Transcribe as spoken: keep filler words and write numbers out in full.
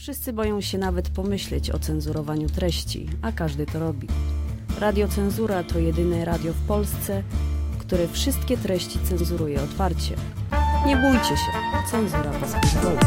Wszyscy boją się nawet pomyśleć o cenzurowaniu treści, a każdy to robi. Radio Cenzura to jedyne radio w Polsce, które wszystkie treści cenzuruje otwarcie. Nie bójcie się, cenzura was pozwoli.